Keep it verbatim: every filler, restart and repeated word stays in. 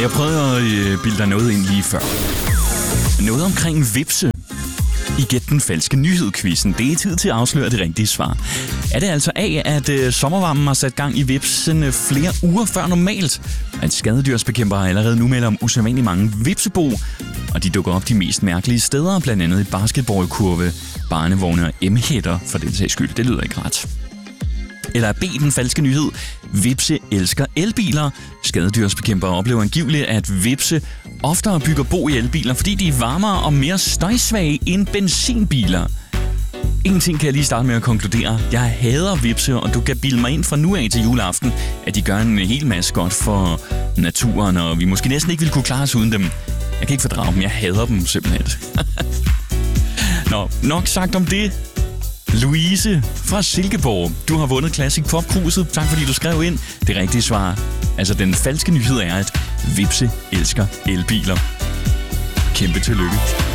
Jeg prøvede at øh, bilde dig noget ind lige før. Noget omkring vipse. I Gæt den falske nyhed-quizzen. Det er tid til at afsløre det rigtige svar. Er det altså A, at øh, sommervarmen har sat gang i vipsen øh, flere uger før normalt? At skadedyrsbekæmpere allerede nu melder om usædvanligt mange vipsebo, og de dukker op de mest mærkelige steder, blandt andet i basketballkurve, barnevogne og M-hætter, for den sags skyld. Det lyder ikke ret. Eller B, den falske nyhed. Vipse elsker elbiler. Skadedyrsbekæmpere oplever angiveligt, at vipse oftere bygger bo i elbiler, fordi de er varmere og mere støjsvage end benzinbiler. En ting kan jeg lige starte med at konkludere. Jeg hader vipse, og du kan bilde mig ind fra nu af til juleaften, at de gør en hel masse godt for naturen, og vi måske næsten ikke ville kunne klare os uden dem. Jeg kan ikke fordrage dem. Jeg hader dem simpelthen. Nå, nok sagt om det. Louise fra Silkeborg, du har vundet Classic Pop-kruset. Tak fordi du skrev ind. Det rigtige svar, altså den falske nyhed, er, at vipse elsker elbiler. Kæmpe tillykke.